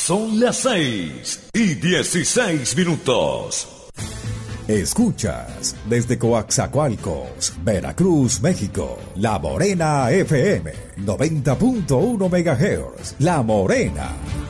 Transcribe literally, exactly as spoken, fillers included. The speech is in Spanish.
Son las seis y dieciséis minutos. Escuchas desde Coaxacualcos, Veracruz, México, La Morena F M, noventa punto uno megahertz. La Morena.